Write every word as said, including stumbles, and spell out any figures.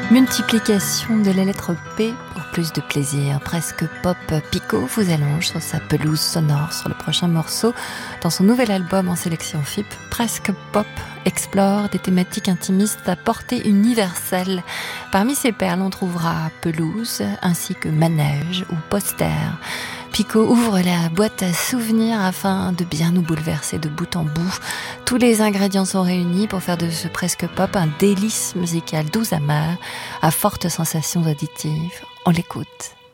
Multiplication de la lettre P pour plus de plaisir. Presque pop, Pico vous allonge sur sa pelouse sonore sur le prochain morceau. Dans son nouvel album en sélection F I P, Presque pop explore des thématiques intimistes à portée universelle. Parmi ses perles, on trouvera pelouse ainsi que manège ou poster. Pico ouvre la boîte à souvenirs afin de bien nous bouleverser de bout en bout. Tous les ingrédients sont réunis pour faire de ce presque pop un délice musical doux amer, à fortes sensations auditives. On l'écoute.